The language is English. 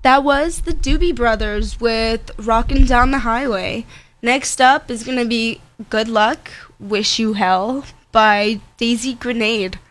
That was the Doobie Brothers with Rockin' Down the Highway. Next up is going to be Good Luck, Wish You Hell by Daisy Grenade.